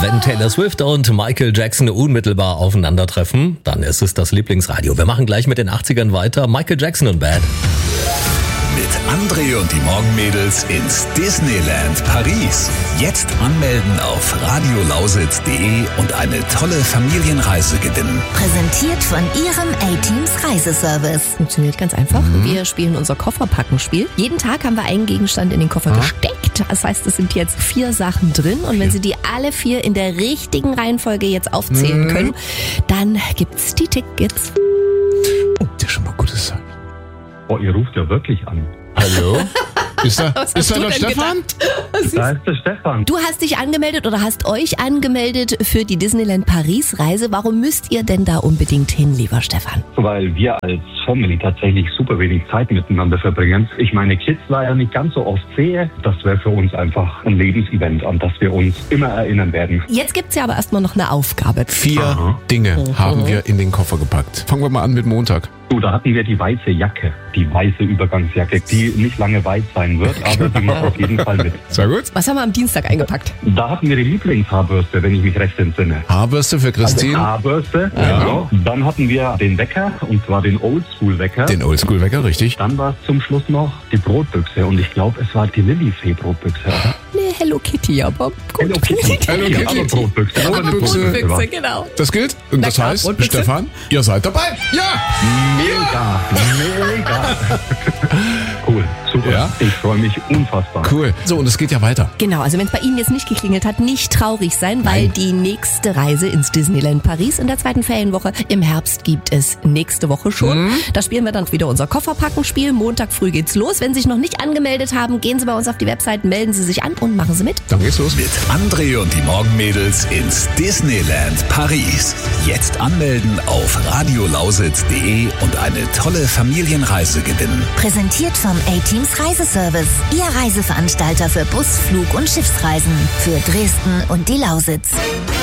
Wenn Taylor Swift und Michael Jackson unmittelbar aufeinandertreffen, dann ist es das Lieblingsradio. Wir machen gleich mit den 80ern weiter. Michael Jackson und Bad. Mit André und die Morgenmädels ins Disneyland Paris. Jetzt anmelden auf radiolausitz.de und eine tolle Familienreise gewinnen. Präsentiert von Ihrem A-Teams Reiseservice. Funktioniert ganz einfach. Wir spielen unser Kofferpackenspiel. Jeden Tag haben wir einen Gegenstand in den Koffer gesteckt. Das heißt, es sind jetzt 4 Sachen drin. Und wenn Sie die alle 4 in der richtigen Reihenfolge jetzt aufzählen können, dann gibt's die Tickets. Oh, das ist schon mal gutes Zeichen. Oh, ihr ruft ja wirklich an. Hallo? Ist da der Stefan? Da ist der Stefan. Du hast dich angemeldet oder hast euch angemeldet für die Disneyland Paris Reise. Warum müsst ihr denn da unbedingt hin, lieber Stefan? Weil wir als Family tatsächlich super wenig Zeit miteinander verbringen. Ich meine Kids leider nicht ganz so oft sehe. Das wäre für uns einfach ein Lebensevent, an das wir uns immer erinnern werden. Jetzt gibt's ja aber erstmal noch eine Aufgabe. 4 Dinge haben wir in den Koffer gepackt. Fangen wir mal an mit Montag. So, da hatten wir die weiße Jacke, die weiße Übergangsjacke, die nicht lange weiß sein wird, aber die macht auf jeden Fall mit. Sehr gut. Was haben wir am Dienstag eingepackt? Da hatten wir die Lieblingshaarbürste, wenn ich mich recht entsinne. Haarbürste für Christine. Haarbürste, genau. Dann hatten wir den Wecker, und zwar den Oldschool-Wecker. Den Oldschool-Wecker, richtig. Dann war es zum Schluss noch die Brotbüchse, und ich glaube, es war die Lillifee-Brotbüchse. Nee, Hello Kitty, aber gut. Hello Kitty. Hello Kitty. Aber Brotbüchse. Aber eine Brotbüchse, genau. Das gilt. Und das klar, heißt, Brotbüchse. Stefan, ihr seid dabei. Ja! Mega. Cool, super. Ja. Ich freue mich unfassbar. Cool. So, und es geht ja weiter. Genau, also wenn es bei Ihnen jetzt nicht geklingelt hat, nicht traurig sein, weil die nächste Reise ins Disneyland Paris in der 2. Ferienwoche im Herbst gibt es nächste Woche schon. Da spielen wir dann wieder unser Kofferpackenspiel. Montag früh geht's los. Wenn Sie sich noch nicht angemeldet haben, gehen Sie bei uns auf die Website, melden Sie sich an und machen Sie mit. Dann geht's los. Mit André und die Morgenmädels ins Disneyland Paris. Jetzt anmelden auf radiolausitz.de und eine tolle Familienreise gewinnen. Präsentiert vom A-Teams Reiseservice. Ihr Reiseveranstalter für Bus-, Flug- und Schiffsreisen. Für Dresden und die Lausitz.